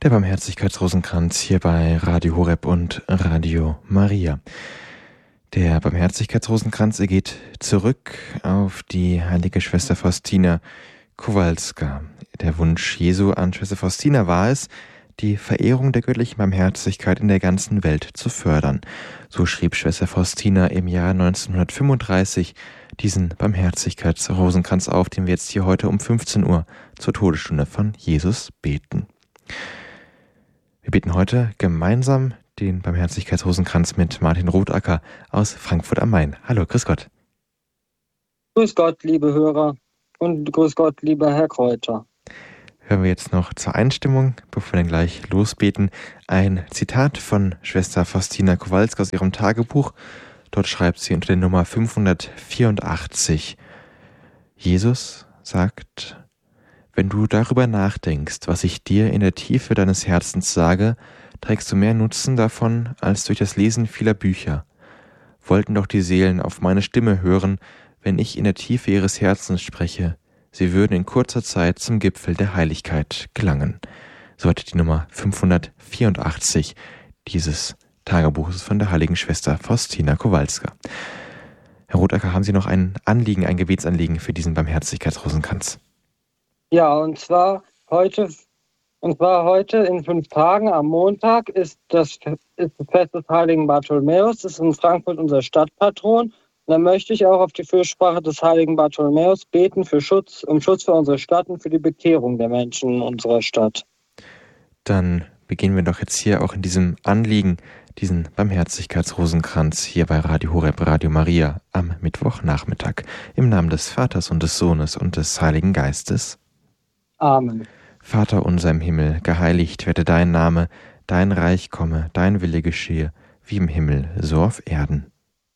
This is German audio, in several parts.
Der Barmherzigkeitsrosenkranz hier bei Radio Horeb und Radio Maria. Der Barmherzigkeitsrosenkranz geht zurück auf die heilige Schwester Faustina Kowalska. Der Wunsch Jesu an Schwester Faustina war es, die Verehrung der göttlichen Barmherzigkeit in der ganzen Welt zu fördern. So schrieb Schwester Faustina im Jahr 1935 diesen Barmherzigkeitsrosenkranz auf, den wir jetzt hier heute um 15 Uhr zur Todesstunde von Jesus beten. Wir beten heute gemeinsam den Barmherzigkeitsrosenkranz mit Martin Rothacker aus Frankfurt am Main. Hallo, grüß Gott. Grüß Gott, liebe Hörer, und grüß Gott, lieber Herr Kräuter. Hören wir jetzt noch zur Einstimmung, bevor wir dann gleich losbeten, ein Zitat von Schwester Faustina Kowalska aus ihrem Tagebuch. Dort schreibt sie unter der Nummer 584: Jesus sagt: Wenn du darüber nachdenkst, was ich dir in der Tiefe deines Herzens sage, trägst du mehr Nutzen davon als durch das Lesen vieler Bücher. Wollten doch die Seelen auf meine Stimme hören, wenn ich in der Tiefe ihres Herzens spreche. Sie würden in kurzer Zeit zum Gipfel der Heiligkeit gelangen. So hat die Nummer 584 dieses Tagebuches von der heiligen Schwester Faustina Kowalska. Herr Rothacker, haben Sie noch ein Anliegen, ein Gebetsanliegen für diesen Barmherzigkeitsrosenkranz? Ja, und zwar heute in 5 Tagen, am Montag, ist das Fest des heiligen Bartholomäus. Das ist in Frankfurt unser Stadtpatron. Und da möchte ich auch auf die Fürsprache des heiligen Bartholomäus beten um Schutz für unsere Stadt und für die Bekehrung der Menschen in unserer Stadt. Dann beginnen wir doch jetzt hier auch in diesem Anliegen diesen Barmherzigkeitsrosenkranz hier bei Radio Horeb, Radio Maria am Mittwochnachmittag. Im Namen des Vaters und des Sohnes und des Heiligen Geistes. Amen. Vater unser im Himmel, geheiligt werde dein Name, dein Reich komme, dein Wille geschehe, wie im Himmel, so auf Erden.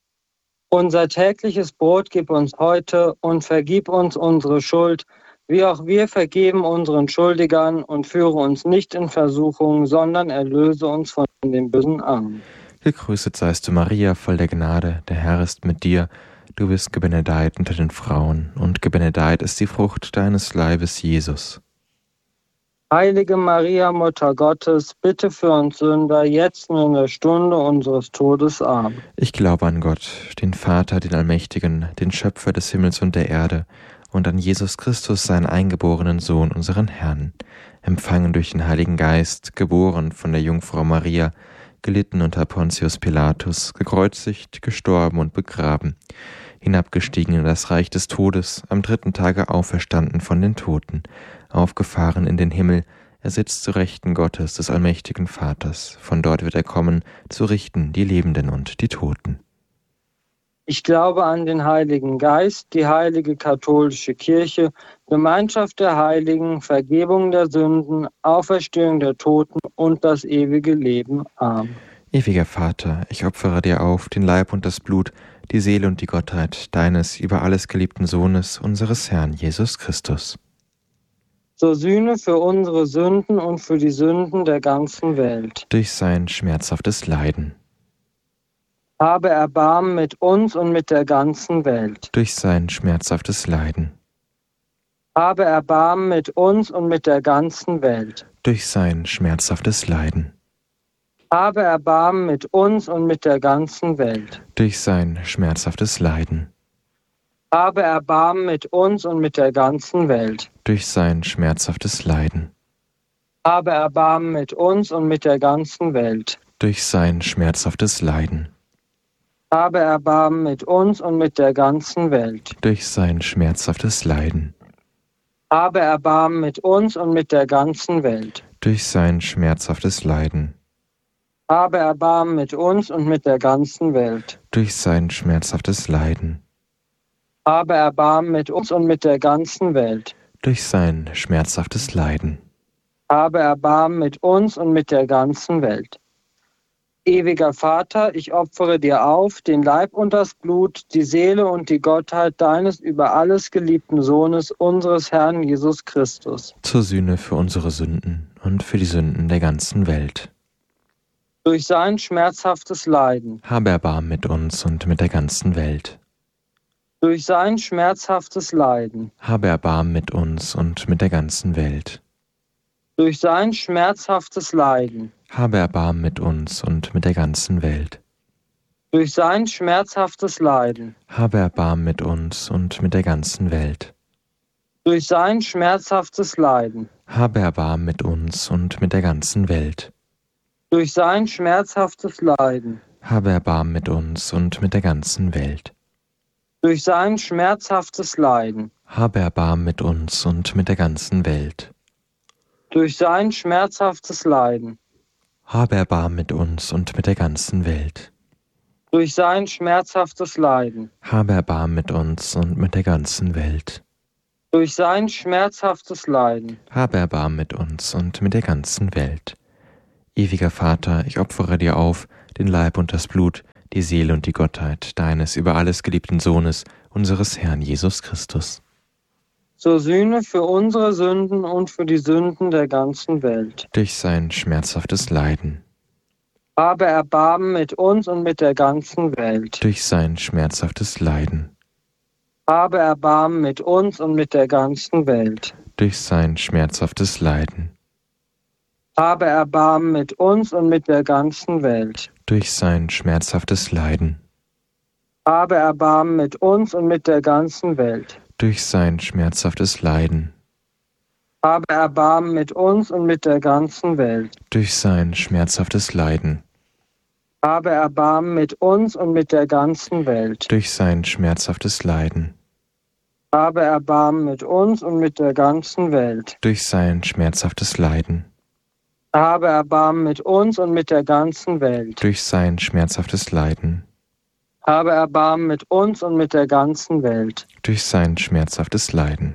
Unser tägliches Brot gib uns heute und vergib uns unsere Schuld, wie auch wir vergeben unseren Schuldigern, und führe uns nicht in Versuchung, sondern erlöse uns von dem Bösen. Amen. Gegrüßet seist du, Maria, voll der Gnade, der Herr ist mit dir. Du bist gebenedeit unter den Frauen, und gebenedeit ist die Frucht deines Leibes, Jesus. Heilige Maria, Mutter Gottes, bitte für uns Sünder, jetzt und in der Stunde unseres Todes. Amen. Ich glaube an Gott, den Vater, den Allmächtigen, den Schöpfer des Himmels und der Erde, und an Jesus Christus, seinen eingeborenen Sohn, unseren Herrn, empfangen durch den Heiligen Geist, geboren von der Jungfrau Maria, gelitten unter Pontius Pilatus, gekreuzigt, gestorben und begraben, hinabgestiegen in das Reich des Todes, am 3. Tage auferstanden von den Toten, aufgefahren in den Himmel, er sitzt zu Rechten Gottes, des allmächtigen Vaters. Von dort wird er kommen, zu richten die Lebenden und die Toten. Ich glaube an den Heiligen Geist, die heilige katholische Kirche, Gemeinschaft der Heiligen, Vergebung der Sünden, Auferstehung der Toten und das ewige Leben. Amen. Ewiger Vater, ich opfere dir auf den Leib und das Blut, die Seele und die Gottheit deines über alles geliebten Sohnes, unseres Herrn Jesus Christus. Zur Sühne für unsere Sünden und für die Sünden der ganzen Welt. Durch sein schmerzhaftes Leiden. Habe Erbarmen mit uns und mit der ganzen Welt. Durch sein schmerzhaftes Leiden. Habe Erbarmen mit uns und mit der ganzen Welt. Durch sein schmerzhaftes Leiden. Habe Erbarmen mit uns und mit der ganzen Welt. Durch sein schmerzhaftes Leiden. Habe Erbarmen mit uns und mit der ganzen Welt. Durch sein schmerzhaftes Leiden. Habe Erbarmen mit uns und mit der ganzen Welt. Durch sein schmerzhaftes Leiden. Habe Erbarmen mit uns und mit der ganzen Welt. Durch sein schmerzhaftes Leiden. Habe Erbarmen mit uns und mit der ganzen Welt. Durch sein schmerzhaftes Leiden. Habe Erbarmen mit uns und mit der ganzen Welt. Durch sein schmerzhaftes Leiden. Habe Erbarmen mit uns und mit der ganzen Welt. Durch sein schmerzhaftes Leiden. Habe Erbarmen mit uns und mit der ganzen Welt. Ewiger Vater, ich opfere dir auf den Leib und das Blut, die Seele und die Gottheit deines über alles geliebten Sohnes, unseres Herrn Jesus Christus. Zur Sühne für unsere Sünden und für die Sünden der ganzen Welt. Durch sein schmerzhaftes Leiden. Habe Erbarmen mit uns und mit der ganzen Welt. Durch sein schmerzhaftes Leiden. Habe Erbarmen mit uns und mit der ganzen Welt. durch sein schmerzhaftes Leiden, habe Erbarmen mit uns und mit der ganzen Welt. durch sein schmerzhaftes Leiden, Habe Erbarmen mit uns und mit der ganzen Welt. durch sein schmerzhaftes Leiden, Habe Erbarmen mit uns und mit der ganzen Welt. durch sein schmerzhaftes Leiden, Habe Erbarmen mit uns und mit der ganzen Welt. durch sein schmerzhaftes Leiden, Habe Erbarmen mit uns und mit der ganzen Welt. durch sein schmerzhaftes Leiden, Habe Erbarmen mit uns und mit der ganzen Welt. durch sein schmerzhaftes Leiden, Habe Erbarmen mit uns und mit der ganzen Welt. durch sein schmerzhaftes Leiden, Habe Erbarmen mit uns und mit der ganzen Welt. Ewiger Vater, ich opfere dir auf den Leib und das Blut, die Seele und die Gottheit deines über alles geliebten Sohnes, unseres Herrn Jesus Christus. zur Sühne für unsere Sünden und für die Sünden der ganzen Welt. Durch sein schmerzhaftes Leiden. Habe Erbarmen mit uns und mit der ganzen Welt. Durch sein schmerzhaftes Leiden. Habe Erbarmen mit uns und mit der ganzen Welt. Durch sein schmerzhaftes Leiden. Habe Erbarmen mit uns und mit der ganzen Welt. Durch sein schmerzhaftes Leiden. Habe Erbarmen mit uns und mit der ganzen Welt. Durch sein schmerzhaftes Leiden. Habe Erbarmen mit uns und mit der ganzen Welt. Durch sein schmerzhaftes Leiden. Habe Erbarmen mit uns und mit der ganzen Welt. Durch sein schmerzhaftes Leiden. Habe Erbarmen mit uns und mit der ganzen Welt. Durch sein schmerzhaftes Leiden. Habe Erbarmen mit uns und mit der ganzen Welt. Durch sein schmerzhaftes Leiden. Habe Erbarmen mit uns und mit der ganzen Welt. Durch sein schmerzhaftes Leiden.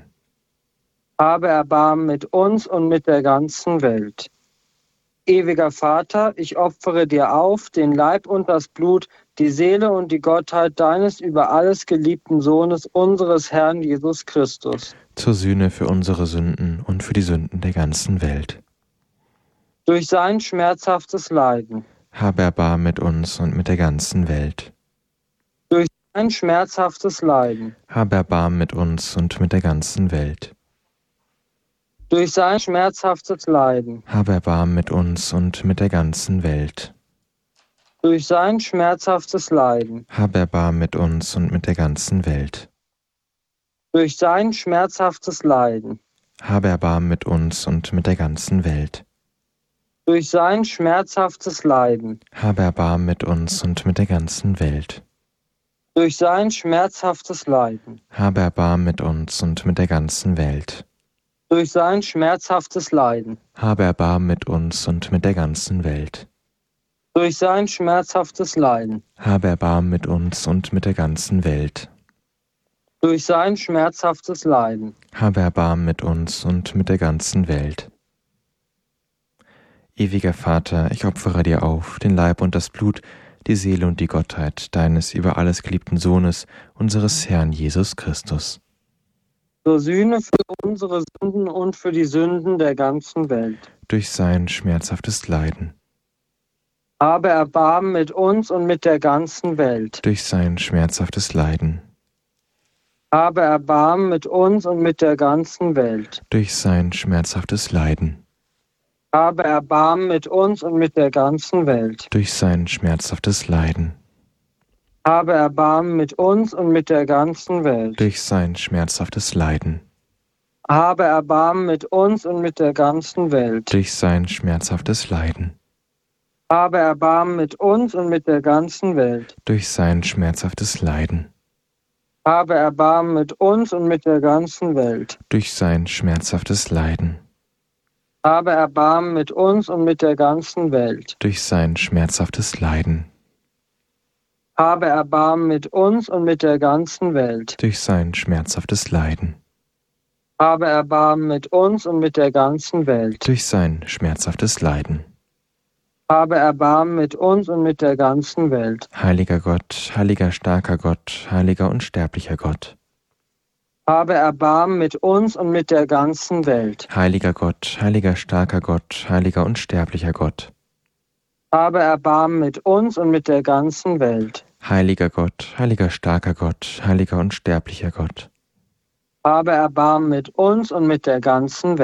Habe Erbarmen mit uns und mit der ganzen Welt. Ewiger Vater, ich opfere dir auf den Leib und das Blut, die Seele und die Gottheit deines über alles geliebten Sohnes, unseres Herrn Jesus Christus. Zur Sühne für unsere Sünden und für die Sünden der ganzen Welt. Durch sein schmerzhaftes Leiden, Habe Erbarmen mit uns und mit der ganzen Welt. durch sein schmerzhaftes Leiden, Habe Erbarmen mit uns und mit der ganzen Welt. durch sein schmerzhaftes Leiden, Habe Erbarmen mit uns und mit der ganzen Welt. durch sein schmerzhaftes Leiden, Habe Erbarmen mit uns und mit der ganzen Welt. durch sein schmerzhaftes Leiden, Habe Erbarmen mit uns und mit der ganzen Welt. durch sein schmerzhaftes Leiden, Habe Erbarmen mit uns und mit der ganzen Welt. durch sein schmerzhaftes Leiden, Habe Erbarmen mit uns und mit der ganzen Welt. durch sein schmerzhaftes Leiden, Habe Erbarmen mit uns und mit der ganzen Welt. durch sein schmerzhaftes Leiden, Habe Erbarmen mit uns und mit der ganzen Welt. durch sein schmerzhaftes Leiden. Habe Erbarmen mit uns und mit der ganzen Welt. Ewiger Vater, ich opfere dir auf den Leib und das Blut, die Seele und die Gottheit deines über alles geliebten Sohnes, unseres Herrn Jesus Christus. Zur Sühne für unsere Sünden und für die Sünden der ganzen Welt. Durch sein schmerzhaftes Leiden. Habe Erbarmen mit uns und mit der ganzen Welt. Durch sein schmerzhaftes Leiden. Habe Erbarmen mit uns und mit der ganzen Welt. Durch sein schmerzhaftes Leiden. Habe Erbarmen mit uns und mit der ganzen Welt. Durch sein schmerzhaftes Leiden. Habe Erbarmen mit uns und mit der ganzen Welt. Durch sein schmerzhaftes Leiden. Habe Erbarmen mit uns und mit der ganzen Welt. Durch sein schmerzhaftes Leiden. Habe Erbarmen mit uns und mit der ganzen Welt. Durch sein schmerzhaftes Leiden. Habe Erbarmen mit uns und mit der ganzen Welt. Durch sein schmerzhaftes Leiden. Habe Erbarmen mit uns und mit der ganzen Welt. Durch sein schmerzhaftes Leiden. Habe Erbarmen mit uns und mit der ganzen Welt. Durch sein schmerzhaftes Leiden. Habe Erbarmen mit uns und mit der ganzen Welt. Durch sein schmerzhaftes Leiden. Habe Erbarmen mit uns und mit der ganzen Welt. Heiliger Gott, heiliger starker Gott, heiliger unsterblicher Gott. Habe Erbarmen mit uns und mit der ganzen Welt. Heiliger Gott, heiliger starker Gott, heiliger unsterblicher Gott. Habe Erbarmen mit uns und mit der ganzen Welt. Heiliger Gott, heiliger starker Gott, heiliger unsterblicher Gott. Habe Erbarmen mit uns und mit der ganzen Welt.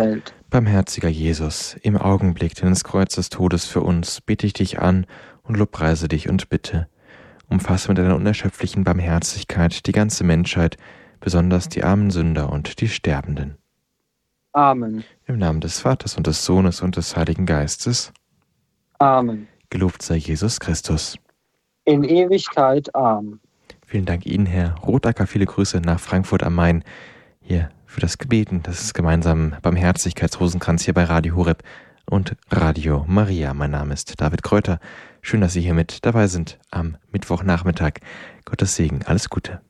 Barmherziger Jesus, im Augenblick deines Kreuzes Todes für uns bete ich dich an und lobpreise dich und bitte. Umfasse mit deiner unerschöpflichen Barmherzigkeit die ganze Menschheit, besonders die armen Sünder und die Sterbenden. Amen. Im Namen des Vaters und des Sohnes und des Heiligen Geistes. Amen. Gelobt sei Jesus Christus. In Ewigkeit. Amen. Vielen Dank Ihnen, Herr Rotacker. Viele Grüße nach Frankfurt am Main. Hier für das Gebeten des gemeinsamen Barmherzigkeitsrosenkranz hier bei Radio Horeb und Radio Maria. Mein Name ist David Kräuter. Schön, dass Sie hier mit dabei sind am Mittwochnachmittag. Gottes Segen. Alles Gute.